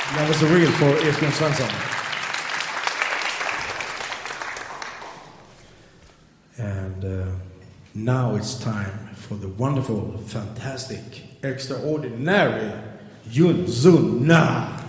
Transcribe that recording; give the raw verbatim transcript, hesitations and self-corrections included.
That was a reel for Esbjörn Svensson. And uh, now it's time for the wonderful, fantastic, extraordinary Yun Sun Na.